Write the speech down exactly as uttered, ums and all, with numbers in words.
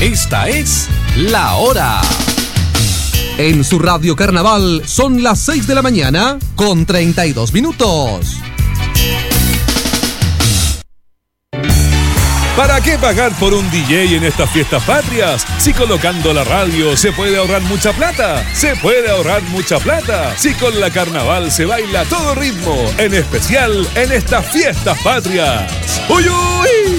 Esta es La Hora. En su radio Carnaval son las seis de la mañana con treinta y dos minutos. ¿Para qué pagar por un D J en estas fiestas patrias? Si colocando la radio se puede ahorrar mucha plata. Se puede ahorrar mucha plata. Si con la Carnaval se baila a todo ritmo, en especial en estas fiestas patrias. ¡Uy, uy!